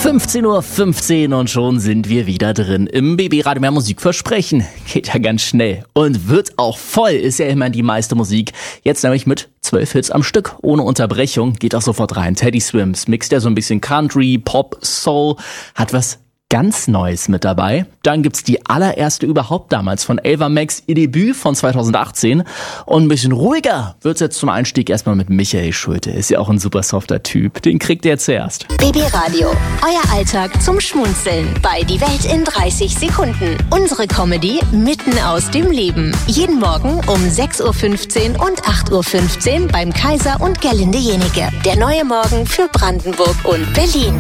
15:15 Uhr und schon sind wir wieder drin im BB Radio Mehr Musik versprechen. Geht ja ganz schnell und wird auch voll, ist ja immer die meiste Musik. Jetzt nämlich mit 12 Hits am Stück, ohne Unterbrechung, geht auch sofort rein. Teddy Swims mixt ja so ein bisschen Country, Pop, Soul, hat was ganz Neues mit dabei. Dann gibt's die allererste überhaupt damals von Ava Max, ihr Debüt von 2018. Und ein bisschen ruhiger wird's jetzt zum Einstieg erstmal mit Michael Schulte. Ist ja auch ein super softer Typ. Den kriegt ihr zuerst. BB Radio, euer Alltag zum Schmunzeln bei Die Welt in 30 Sekunden. Unsere Comedy mitten aus dem Leben. Jeden Morgen um 6:15 Uhr und 8:15 Uhr beim Kaiser und Gerlinde Jenike. Der neue Morgen für Brandenburg und Berlin.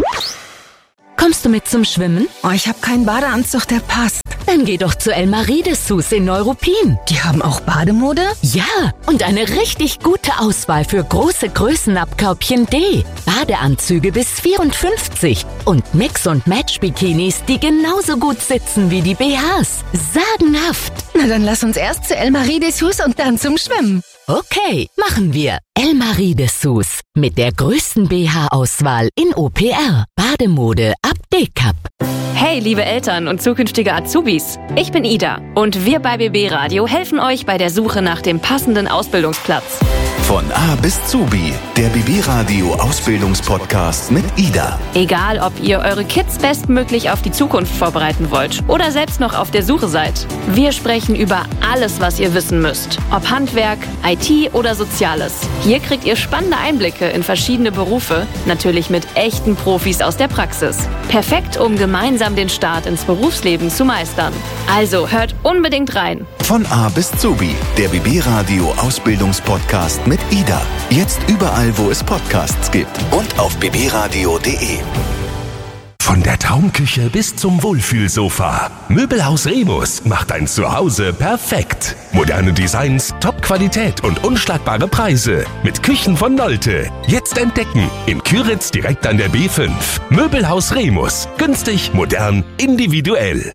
Kommst du mit zum Schwimmen? Oh, ich habe keinen Badeanzug, der passt. Dann geh doch zu Elmarie Dessous in Neuruppin. Die haben auch Bademode? Ja, und eine richtig gute Auswahl für große Größen ab Körbchen D. Badeanzüge bis 54 und Mix- und Match-Bikinis, die genauso gut sitzen wie die BHs. Sagenhaft. Na, dann lass uns erst zu Elmarie Dessous und dann zum Schwimmen. Okay, machen wir. Elmarie Dessous mit der größten BH-Auswahl in OPR. Bademode ab D-Cup. Hey, liebe Eltern und zukünftige Azubis. Ich bin Ida und wir bei BB Radio helfen euch bei der Suche nach dem passenden Ausbildungsplatz. Von A bis Zubi, der BB Radio Ausbildungspodcast mit Ida. Egal, ob ihr eure Kids bestmöglich auf die Zukunft vorbereiten wollt oder selbst noch auf der Suche seid. Wir sprechen über alles, was ihr wissen müsst. Ob Handwerk, IT oder Soziales. Hier kriegt ihr spannende Einblicke in verschiedene Berufe, natürlich mit echten Profis aus der Praxis. Perfekt, um gemeinsam den Start ins Berufsleben zu meistern. Also hört unbedingt rein. Von A bis Zubi, der BB Radio Ausbildungspodcast mit Ida. Jetzt überall, wo es Podcasts gibt und auf bbradio.de. Von der Traumküche bis zum Wohlfühlsofa. Möbelhaus Remus macht dein Zuhause perfekt. Moderne Designs, Top-Qualität und unschlagbare Preise. Mit Küchen von Nolte. Jetzt entdecken. In Küritz direkt an der B5. Möbelhaus Remus. Günstig, modern, individuell.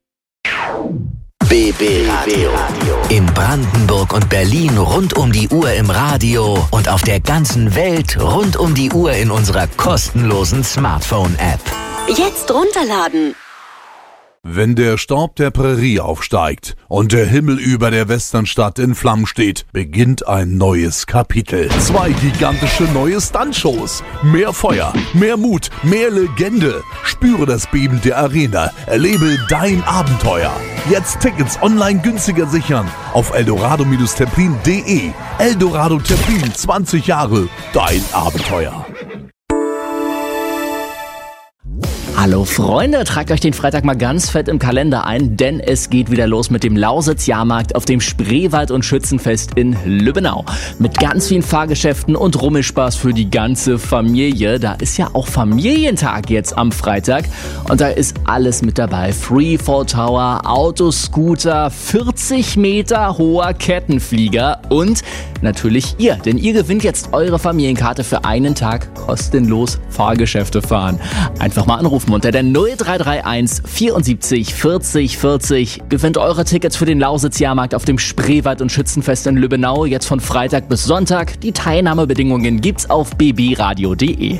BB Radio. In Brandenburg und Berlin rund um die Uhr im Radio und auf der ganzen Welt rund um die Uhr in unserer kostenlosen Smartphone-App. Jetzt runterladen. Wenn der Staub der Prärie aufsteigt und der Himmel über der Westernstadt in Flammen steht, beginnt ein neues Kapitel. 2 gigantische neue Stuntshows. Mehr Feuer, mehr Mut, mehr Legende. Spüre das Beben der Arena. Erlebe dein Abenteuer. Jetzt Tickets online günstiger sichern auf eldorado-terplin.de. Eldorado Terplin, 20 Jahre, dein Abenteuer. Hallo Freunde, tragt euch den Freitag mal ganz fett im Kalender ein, denn es geht wieder los mit dem Lausitz-Jahrmarkt auf dem Spreewald- und Schützenfest in Lübbenau. Mit ganz vielen Fahrgeschäften und Rummelspaß für die ganze Familie. Da ist ja auch Familientag jetzt am Freitag und da ist alles mit dabei. Freefall Tower, Autoscooter, 40 Meter hoher Kettenflieger und natürlich ihr, denn ihr gewinnt jetzt eure Familienkarte für einen Tag kostenlos Fahrgeschäfte fahren. Einfach mal anrufen unter der 0331 74 40 40. Gewinnt eure Tickets für den Lausitz-Jahrmarkt auf dem Spreewald- und Schützenfest in Lübbenau jetzt von Freitag bis Sonntag. Die Teilnahmebedingungen gibt's auf bbradio.de.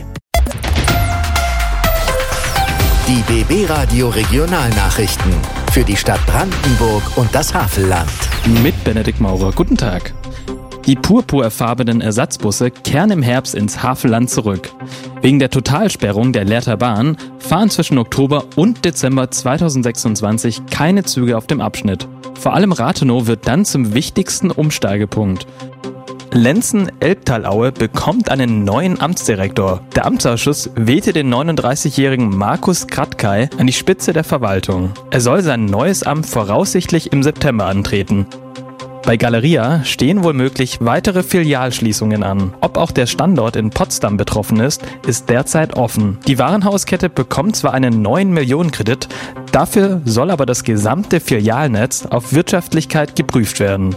Die BB Radio Regionalnachrichten für die Stadt Brandenburg und das Havelland. Mit Benedikt Maurer. Guten Tag. Die purpurfarbenen Ersatzbusse kehren im Herbst ins Havelland zurück. Wegen der Totalsperrung der Lehrter Bahn fahren zwischen Oktober und Dezember 2026 keine Züge auf dem Abschnitt. Vor allem Rathenow wird dann zum wichtigsten Umsteigepunkt. Lenzen-Elbtalaue bekommt einen neuen Amtsdirektor. Der Amtsausschuss wählte den 39-jährigen Markus Kratkay an die Spitze der Verwaltung. Er soll sein neues Amt voraussichtlich im September antreten. Bei Galeria stehen womöglich weitere Filialschließungen an. Ob auch der Standort in Potsdam betroffen ist derzeit offen. Die Warenhauskette bekommt zwar einen 9-Millionen-Kredit, dafür soll aber das gesamte Filialnetz auf Wirtschaftlichkeit geprüft werden.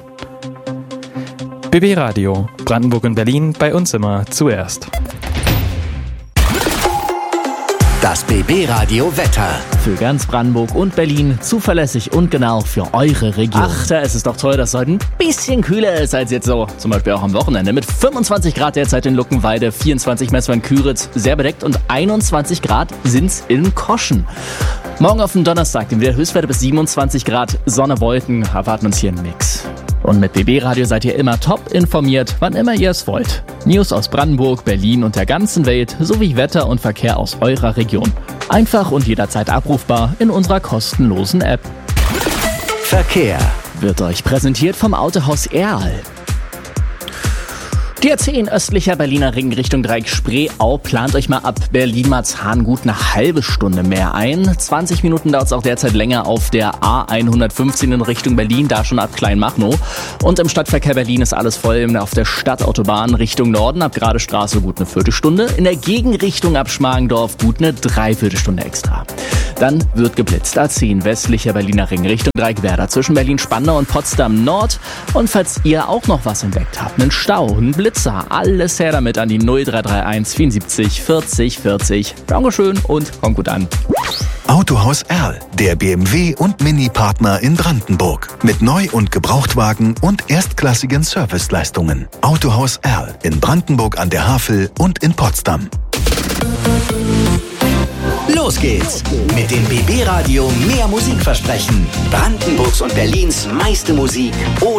BB Radio, Brandenburg und Berlin, bei uns immer zuerst. Das BB Radio Wetter. Für ganz Brandenburg und Berlin zuverlässig und genau für eure Region. Ach, da ist es doch toll, dass es heute ein bisschen kühler ist als jetzt so, zum Beispiel auch am Wochenende. Mit 25 Grad derzeit in Luckenwalde, 24 Messwern-Küritz, sehr bedeckt und 21 Grad sind's in Koschen. Morgen auf den Donnerstag, den wieder Höchstwerte bis 27 Grad, Sonne, Wolken, erwarten uns hier einen Mix. Und mit BB Radio seid ihr immer top informiert, wann immer ihr es wollt. News aus Brandenburg, Berlin und der ganzen Welt sowie Wetter und Verkehr aus eurer Region. Einfach und jederzeit abrufbar in unserer kostenlosen App. Verkehr Wird euch präsentiert vom Autohaus Erl. Die A10 östlicher Berliner Ring Richtung Dreieck Spreeau plant euch mal ab Berlin-Marzahn gut eine halbe Stunde mehr ein. 20 Minuten dauert es auch derzeit länger auf der A115 in Richtung Berlin, da schon ab Kleinmachnow. Und im Stadtverkehr Berlin ist alles voll auf der Stadtautobahn Richtung Norden, ab Gradestraße gut eine Viertelstunde. In der Gegenrichtung ab Schmargendorf gut eine Dreiviertelstunde extra. Dann wird geblitzt. A10 westlicher Berliner Ring Richtung Dreieckwerder zwischen Berlin-Spandau und Potsdam Nord. Und falls ihr auch noch was entdeckt habt, einen Stau, einen Blitzer, alles her damit an die 0331 74 40 40. Dankeschön und kommt gut an. Autohaus Erl, der BMW und Mini-Partner in Brandenburg. Mit Neu- und Gebrauchtwagen und erstklassigen Serviceleistungen. Autohaus Erl in Brandenburg an der Havel und in Potsdam. Los geht's mit dem BB Radio mehr Musik versprechen. Brandenburgs und Berlins meiste Musik